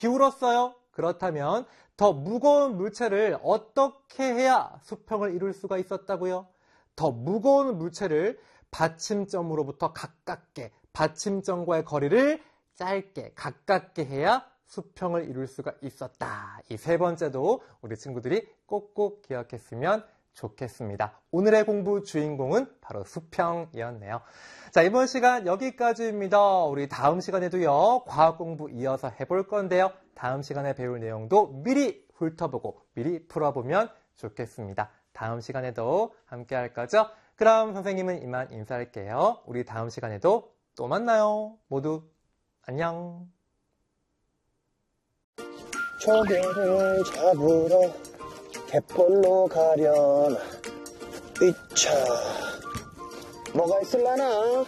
기울었어요. 그렇다면 더 무거운 물체를 어떻게 해야 수평을 이룰 수가 있었다고요? 더 무거운 물체를 받침점으로부터 가깝게, 받침점과의 거리를 짧게, 가깝게 해야 수평을 이룰 수가 있었다. 이 세 번째도 우리 친구들이 꼭꼭 기억했으면 좋겠습니다. 오늘의 공부 주인공은 바로 수평이었네요. 자, 이번 시간 여기까지입니다. 우리 다음 시간에도요, 과학 공부 이어서 해볼 건데요. 다음 시간에 배울 내용도 미리 훑어보고 미리 풀어보면 좋겠습니다. 다음 시간에도 함께 할 거죠? 그럼 선생님은 이만 인사할게요. 우리 다음 시간에도 또 만나요. 모두 안녕. 조개를 잡으러 갯벌로 가려나. 으차, 뭐가 있을라나?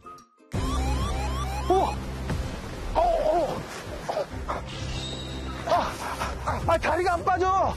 다리가 안 빠져.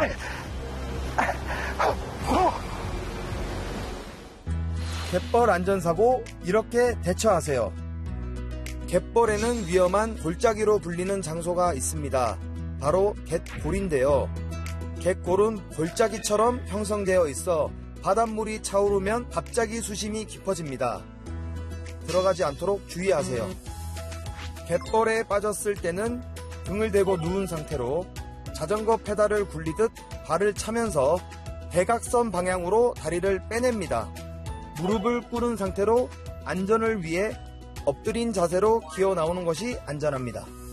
갯벌 안전사고 이렇게 대처하세요. 갯벌에는 위험한 골짜기로 불리는 장소가 있습니다. 바로 갯골인데요. 갯골은 골짜기처럼 형성되어 있어 바닷물이 차오르면 갑자기 수심이 깊어집니다. 들어가지 않도록 주의하세요. 갯벌에 빠졌을 때는 등을 대고 누운 상태로 자전거 페달을 굴리듯 발을 차면서 대각선 방향으로 다리를 빼냅니다. 무릎을 꿇은 상태로 안전을 위해 엎드린 자세로 기어 나오는 것이 안전합니다.